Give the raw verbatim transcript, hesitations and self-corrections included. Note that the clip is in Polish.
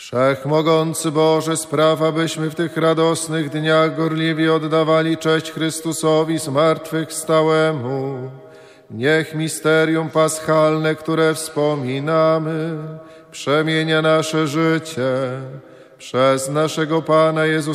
Wszechmogący Boże, spraw, abyśmy w tych radosnych dniach gorliwie oddawali cześć Chrystusowi zmartwychwstałemu. Niech misterium paschalne, które wspominamy, przemienia nasze życie przez naszego Pana Jezusa